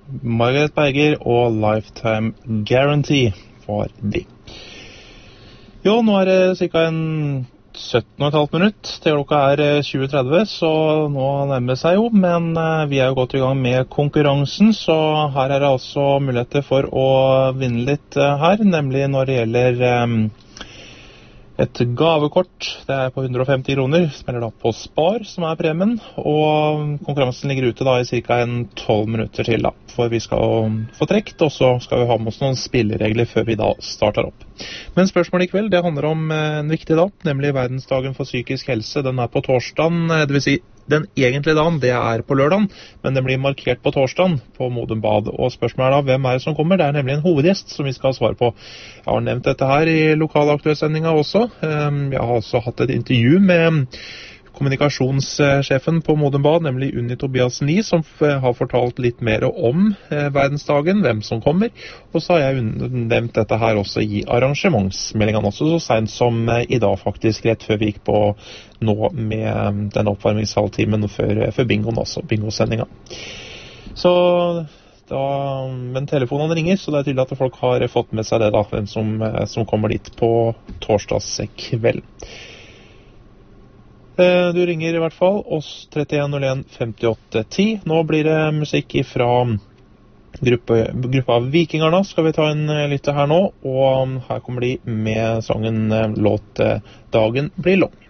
Margaret Berger og Lifetime Guarantee var de. Jo, nå det cirka en 17,5 minutt til klokka 20:30, så nå nærmer det seg jo, men vi jo godt i gang med konkurransen, så her det altså muligheter for å vinne litt her, nemlig når det gjelder et gavekort. Det på 150 kroner, spiller da på Spar, som premien, og konkurransen ligger ute da i cirka en 12 minutter til da, for vi skal få trekt, og så skal vi ha med oss noen spilleregler før vi da starter opp. Men spørsmålet i kveld, det handler om en viktig dag, nemlig verdensdagen for psykisk helse. Den på torsdagen, det vil si den egentlige dagen, det på lørdagen, men den blir markert på torsdagen på Modum Bad. Og spørsmålet da, hvem det som kommer? Det nemlig en hovedgjest som vi skal svare på. Jeg har nevnt dette her i lokalaktuellsendinga også. Jeg har altså hatt et intervju med kommunikasjonssjefen på Modum Bad, nemlig Unni Tobiasen Lie, som har fortalt litt mer om verdensdagen, hvem som kommer. Og så har jeg nevnt dette her også i arrangementsmeldingene også, så sent som i dag faktisk, rett før vi gikk på nå med den oppvarmingshalvtimen før bingoen også, bingosendinga. Så da, men telefonen ringer, så det tydelig at folk har fått med seg det da, hvem som kommer dit på torsdagskveld. Du ringer i hvert fall oss 3101 58 10. Nå blir det musikk fra gruppa Vikingarna. Skal vi ta en lytte her nå, og her kommer de med sangen låt Dagen blir lang.